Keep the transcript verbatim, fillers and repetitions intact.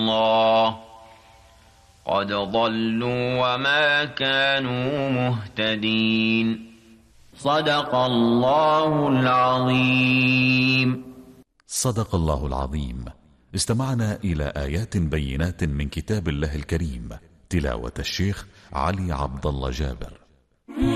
الله قد ضلوا وما كانوا مهتدين. صدق الله العظيم. صدق الله العظيم. استمعنا إلى آيات بينات من كتاب الله الكريم، تلاوة الشيخ علي عبد الله جابر.